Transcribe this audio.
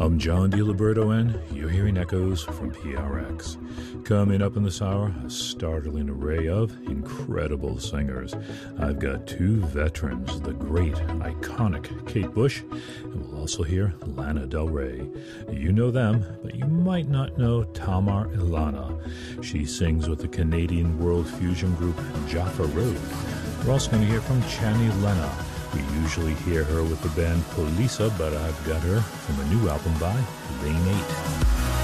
I'm John DiLiberto, and you're hearing echoes from PRX. Coming up in this hour, a startling array of incredible singers. I've got two veterans, the great, iconic Kate Bush, and we'll also hear Lana Del Rey. You know them, but you might not know Tamar Ilana. She sings with the Canadian world fusion group Jaffa Road. We're also going to hear from Chani Lena. We usually hear her with the band Polisa, but I've got her from a new album by Lane 8.